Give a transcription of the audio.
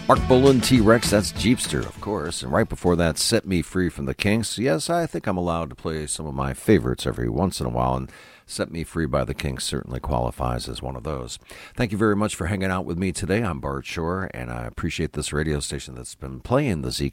Mark Bolan, T-Rex, that's Jeepster, of course. And right before that, Set Me Free from the Kinks. Yes, I think I'm allowed to play some of my favorites every once in a while, and Set Me Free by the Kinks certainly qualifies as one of those. Thank you very much for hanging out with me today. I'm Bart Shore, and I appreciate this radio station that's been playing the